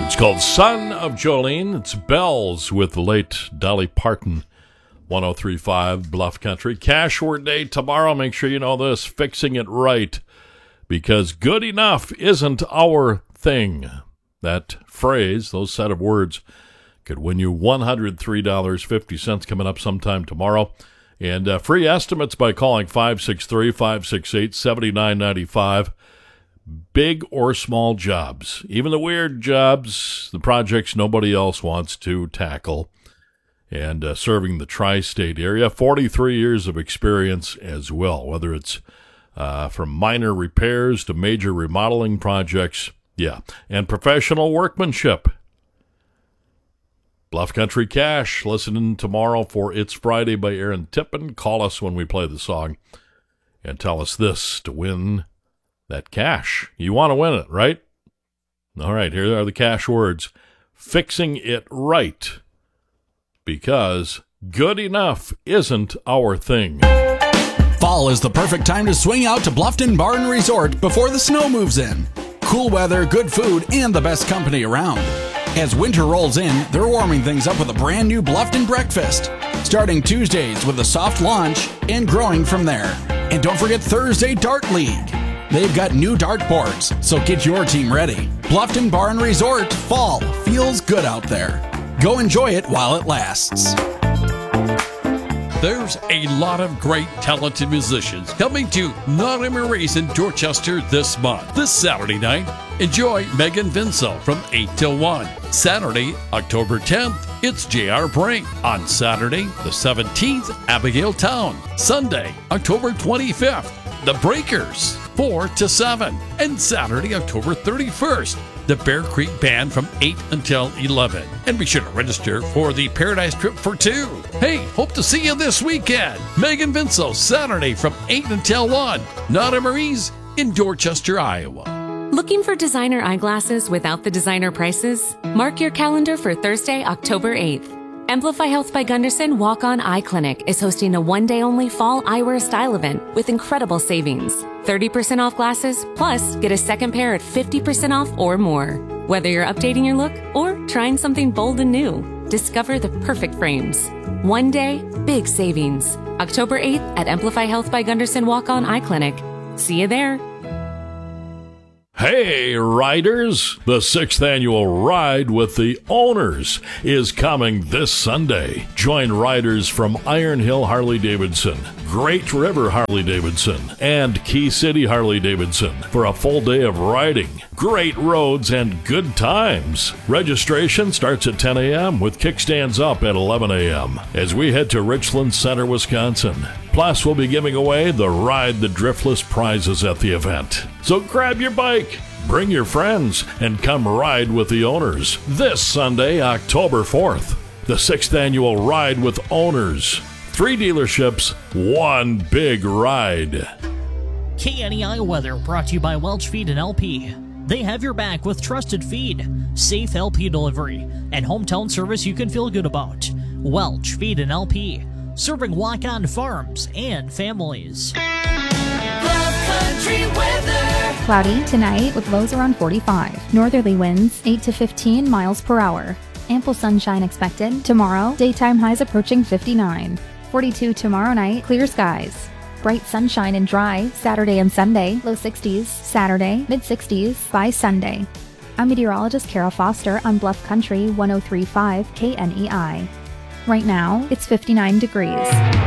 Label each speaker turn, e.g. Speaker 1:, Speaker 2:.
Speaker 1: It's called Son of Jolene. It's Bells with the late Dolly Parton. 103.5 Bluff Country. Cash Word Day tomorrow. Make sure you know this. Fixing it right. Because good enough isn't our thing. That phrase, those set of words, could win you $103.50 coming up sometime tomorrow. And free estimates by calling 563-568-7995. Big or small jobs, even the weird jobs, the projects nobody else wants to tackle, and serving the tri-state area. 43 years of experience as well, whether it's from minor repairs to major remodeling projects, and professional workmanship. Bluff Country Cash, listening tomorrow for It's Friday by Aaron Tippin. Call us when we play the song and tell us this to win that cash. You want to win it, right? All right, here are the cash words. Fixing it right. Because good enough isn't our thing.
Speaker 2: Fall is the perfect time to swing out to Bluffton Bar and Resort before the snow moves in. Cool weather, good food, and the best company around. As winter rolls in, they're warming things up with a brand new Bluffton breakfast. Starting Tuesdays with a soft launch and growing from there. And don't forget Thursday Dart League. They've got new dartboards, so get your team ready. Bluffton Bar and Resort, fall feels good out there. Go enjoy it while it lasts.
Speaker 3: There's a lot of great talented musicians coming to Not a Maurice in Dorchester this month. This Saturday night, enjoy Megan Vincel from 8 till 1. Saturday, October 10th, it's J.R. Brink. On Saturday, the 17th, Abigail Town. Sunday, October 25th, The Breakers, 4 to 7. And Saturday, October 31st, the Bear Creek Band from 8 until 11. And be sure to register for the Paradise Trip for 2. Hey, hope to see you this weekend. Megan Vincel, Saturday from 8 until 1. Nada Marie's in Dorchester, Iowa.
Speaker 4: Looking for designer eyeglasses without the designer prices? Mark your calendar for Thursday, October 8th. Amplify Health by Gunderson Walk-On Eye Clinic is hosting a one-day-only fall eyewear style event with incredible savings. 30% off glasses, plus get a second pair at 50% off or more. Whether you're updating your look or trying something bold and new, discover the perfect frames. One day, big savings. October 8th at Amplify Health by Gunderson Walk-On Eye Clinic. See you there.
Speaker 1: Hey, riders! The 6th annual Ride with the Owners is coming this Sunday. Join riders from Iron Hill Harley-Davidson, Great River Harley-Davidson, and Key City Harley-Davidson for a full day of riding, great roads, and good times. Registration starts at 10 a.m. with kickstands up at 11 a.m. as we head to Richland Center, Wisconsin. Plus, we'll be giving away the Ride the Driftless prizes at the event. So grab your bike, bring your friends, and come ride with the Owners this Sunday, October 4th. The 6th annual Ride with Owners. 3 dealerships, 1 big ride.
Speaker 5: KNEI weather brought to you by Welch Feed and LP. They have your back with trusted feed, safe LP delivery, and hometown service you can feel good about. Welch Feed and LP, serving walk-on farms and families.
Speaker 6: Bluff Country weather.
Speaker 7: Cloudy tonight with lows around 45. Northerly winds 8 to 15 miles per hour. Ample sunshine expected. Tomorrow, daytime highs approaching 59. 42 tomorrow night, clear skies. Bright sunshine and dry Saturday and Sunday, low 60s. Saturday, mid 60s by Sunday. I'm meteorologist Kara Foster on Bluff Country 103.5 KNEI. Right now, it's 59 degrees.